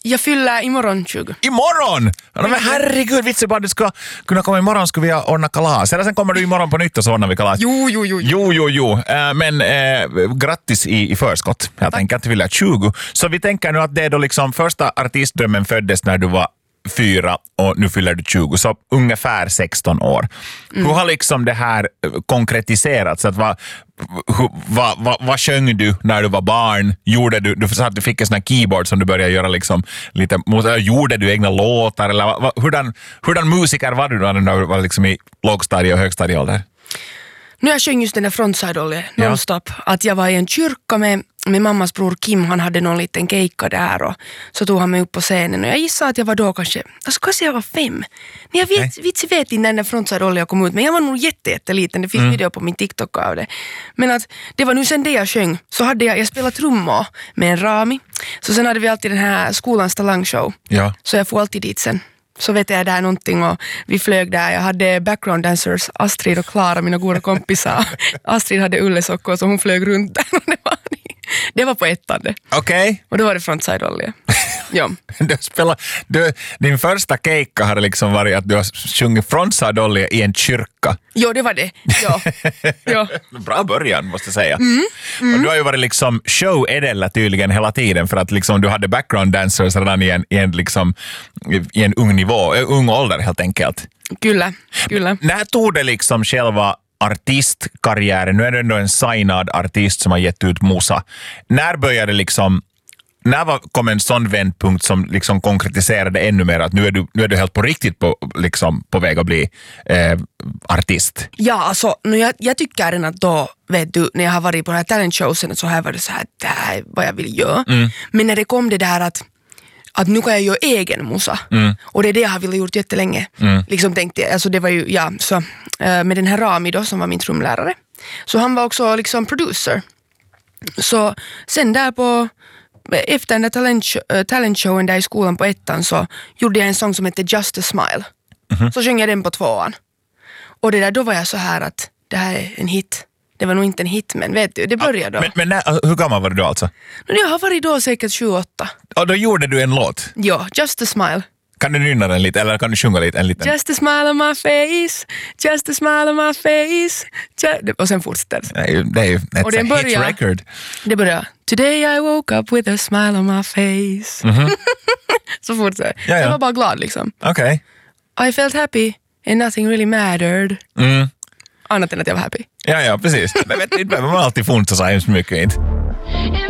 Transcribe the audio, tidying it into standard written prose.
Jag fyller imorgon 20. Imorgon? Men herregud, vitsi bara du ska kunna komma imorgon skulle vi ordna kalas. Eller sen kommer du imorgon på nytt och så ordnar vi kalas. Jo. Men grattis i förskott. Jag tänker att du fyller 20. Så vi tänker nu att det är då liksom första artistdrömmen föddes när du var 4 och nu fyller du 20, så ungefär 16 år. Hur har liksom det här konkretiserats? Att vad sjöng du när du var barn? Gjorde du sa att du fick en sån här keyboard som du började göra liksom lite, gjorde du egna låtar eller hurdan musiker var du då när du var liksom i lågstadie och högstadieålder? Nu jag sjöng just den där Frontside Ollie nonstop. Att jag var i en kyrka med mammas bror Kim. Han hade någon liten keikka där och så tog han mig upp på scenen. Och jag gissade att jag var då kanske jag var 5. Men jag vet inte när den Frontside Ollie kom ut. Men jag var nog jätteliten. Det finns video på min TikTok av det. Men att det var nu sen det jag sjöng. Så hade jag spelat trummor med en Rami. Så sen hade vi alltid den här skolans talangshow. Ja. Så jag får alltid dit sen. Så vet jag där någonting och vi flög där. Jag hade background dancers, Astrid och Klara, mina goda kompisar. Astrid hade ullesockor så hon flög runt där. Det var på ettande. Okej. Och då var det Frontside Ollie. Ja. Din första keikka hade liksom varit att du har sjungit Frontside Ollie i en kyrka. Jo, det var det. Ja. Bra början, måste jag säga. Och du har ju varit liksom show edellä tydligen hela tiden för att liksom du hade background dancers redan i en ung ålder helt enkelt. Kyllä. När tog det liksom själva artistkarriären? Nu är det ändå en signad artist som har gett ut musa. När började liksom kom en sån vändpunkt som liksom konkretiserade ännu mer att nu är du helt på riktigt på väg att bli artist? Ja, alltså jag tycker redan att då, vet du, när jag har varit på den här talentshowsen så har jag varit så här, det här är vad jag vill göra. Men när det kom det där att nu kan jag göra egen musa. Och det är det jag har velat gjort jättelänge. Liksom tänkte jag, alltså det var ju, så med den här Rami då som var min trumlärare. Så han var också liksom producer. Så sen där efter den där talentshowen där i skolan på ettan så gjorde jag en sång som hette Just a Smile. Så sjöng jag den på 2:an. Och det där, då var jag så här att det här är en hit. Det var nog inte en hit, men vet du, det började då. Men hur gammal var du då alltså? Jag har varit då säkert 28. Och då gjorde du en låt? Ja, Just a Smile. Kan du nynna den lite, eller kan du sjunga lite? En liten? Just a smile on my face, just a smile on my face. Och sen fortsätter det är ju ett hit record. Det börjar, today I woke up with a smile on my face. Så fortsätter. Ja. Jag var bara glad liksom. Okej. I felt happy and nothing really mattered. Annat än att jag var happy. Ja, precis. Men vet du, man alltid funta så hemskt mycket inte.